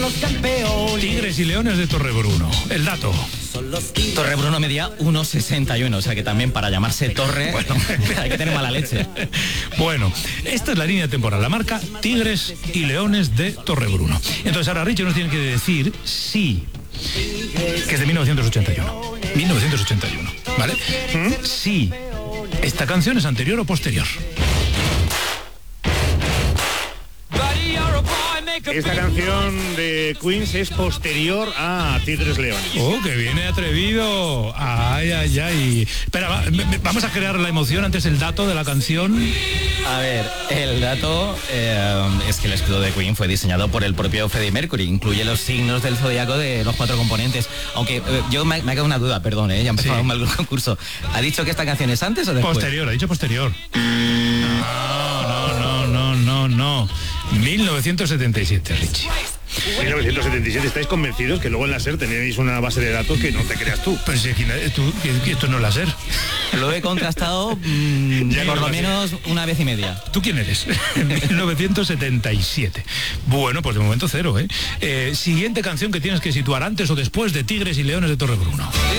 Tigres y Leones de Torrebruno. El dato. Torrebruno medía 1,61, o sea que también para llamarse Torre, bueno, hay que tener mala leche. Bueno, esta es la línea temporal, la marca Tigres y Leones de Torrebruno. Entonces ahora Richie nos tiene que decir si, que es de 1981. 1981, ¿vale? Si esta canción es anterior o posterior. Esta canción de Queens es posterior a Tigres Leones. ¡Oh, que viene atrevido! ¡Ay, ay, ay! Espera, vamos a crear la emoción antes el dato de la canción. A ver, el dato es que el escudo de Queen fue diseñado por el propio Freddie Mercury. Incluye los signos del zodiaco de los 4 componentes. Aunque yo me ha quedado una duda, perdón, ya empezó mal el concurso. ¿Ha dicho que esta canción es antes o después? Posterior, ha dicho posterior. No. 1977, Richie. 1977, ¿estáis convencidos que luego en la SER tenéis una base de datos que no te creas tú? Pero si esto no es la SER. Lo he contrastado por lo menos una vez y media. ¿Tú quién eres? 1977. Bueno, pues de momento 0, ¿eh? Siguiente canción que tienes que situar antes o después de Tigres y Leones de Torrebruno.